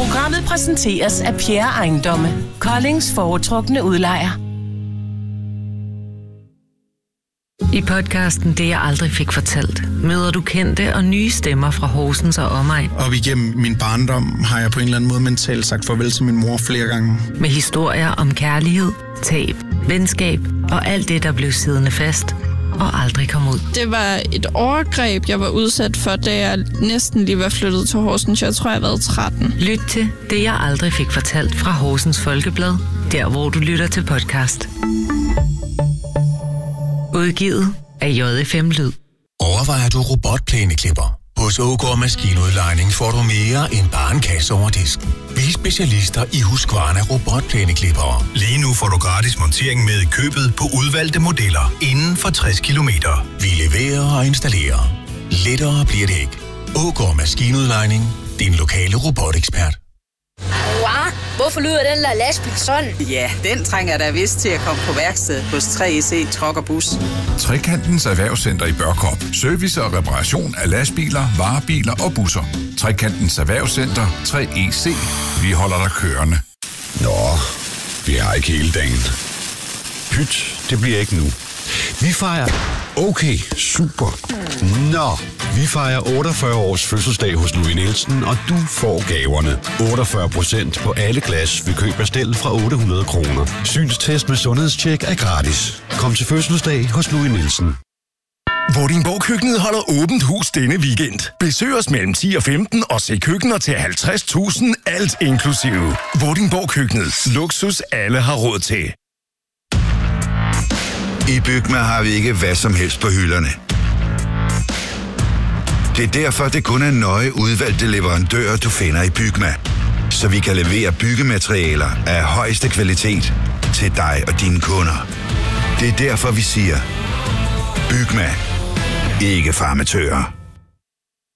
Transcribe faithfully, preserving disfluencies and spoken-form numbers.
Programmet præsenteres af Pierre Ejendomme, Koldings foretrukne udlejer. I podcasten Det jeg aldrig fik fortalt, møder du kendte og nye stemmer fra Horsens og omegn. Op igennem min barndom har jeg på en eller anden måde mentalt sagt farvel til min mor flere gange. Med historier om kærlighed, tab, venskab og alt det, der blev siddende fast og aldrig kom ud. Det var et overgreb, jeg var udsat for, da jeg næsten lige var flyttet til Horsens. Jeg tror, jeg har været tretten. Lyt til Det jeg aldrig fik fortalt fra Horsens Folkeblad, der hvor du lytter til podcast. Udgivet af J F M Lyd. Overvejer du robotplæneklipper? Hos Ågaard Maskinudlejning får du mere end bare en kasse over disken. Vi er specialister i Husqvarna robotplæneklippere. Lige nu får du gratis montering med i købet på udvalgte modeller inden for tres kilometer. Vi leverer og installerer. Lettere bliver det ikke. Ågaard Maskinudlejning. Din lokale robotekspert. Wow, hvorfor lyder den der lastbil sådan? Ja, den trænger der vist til at komme på værksted hos tre E C Truck og Bus. Trekantens Erhvervscenter i Børkop. Service og reparation af lastbiler, varebiler og busser. Trekantens Erhvervscenter tre E C. Vi holder dig kørende. Nå, vi har ikke hele dagen. Pyt, det bliver ikke nu. Vi fejrer... Okay, super. Nå, vi fejrer otteogfyrre års fødselsdag hos Louis Nielsen, og du får gaverne. otteogfyrre procent på alle glas ved køb af stel fra otte hundrede kroner. Synstest med sundhedstjek er gratis. Kom til fødselsdag hos Louis Nielsen. Vordingborg-køkkenet holder åbent hus denne weekend. Besøg os mellem ti og femten og se køkkener til halvtreds tusind, alt inklusive. Vordingborg-køkkenet. Luksus alle har råd til. I Bygma har vi ikke hvad som helst på hylderne. Det er derfor, det kun er nøje udvalgte leverandører, du finder i Bygma. Så vi kan levere byggematerialer af højeste kvalitet til dig og dine kunder. Det er derfor, vi siger, Bygma. Ikke farmatører.